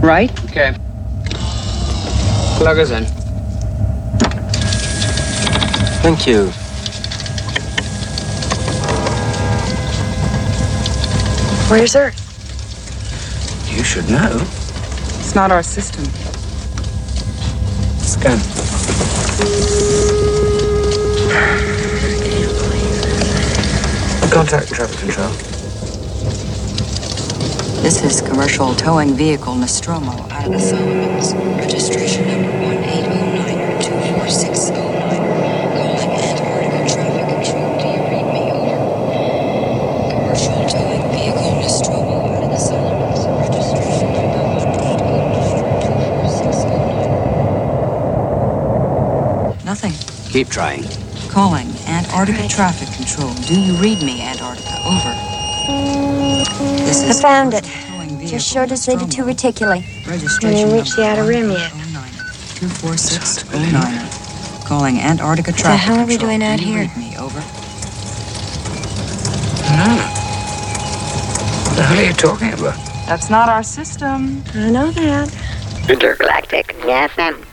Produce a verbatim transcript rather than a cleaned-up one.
Right? Okay. Plug us in. Thank you. Where's Earth? You should know. It's not our system. Scan. Contact traffic control. This is commercial towing vehicle Nostromo out of the Solomons. Registration number one eight oh nine two four six oh nine. Calling Antarctica Traffic Control. Do you read me? Over. Commercial towing vehicle Nostromo out of the Solomons. Registration number one eight oh nine two four six oh nine. Nothing. Keep trying. Calling Antarctica Traffic Control. Do you read me, Antarctica? Over. This I is found it. towing vehicle Just showed us eighty-two Nostromo. reticuli. Registration We reached the outer rim yet. two four six oh nine. Calling Antarctica Traffic the hell are we Control. doing out Do you here? read me? Over. No. What the hell are you talking about? That's not our system. I know that. Intergalactic F M.